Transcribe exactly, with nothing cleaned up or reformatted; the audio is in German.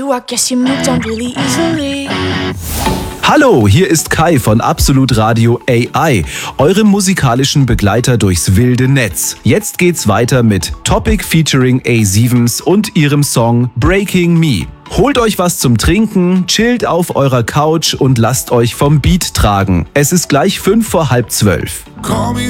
I guess you moved on really easily. Hallo, hier ist Kai von Absolut Radio A I, eurem musikalischen Begleiter durchs wilde Netz. Jetzt geht's weiter mit Topic featuring A Sievens und ihrem Song Breaking Me. Holt euch was zum Trinken, chillt auf eurer Couch und lasst euch vom Beat tragen. Es ist gleich fünf vor halb zwölf. Call me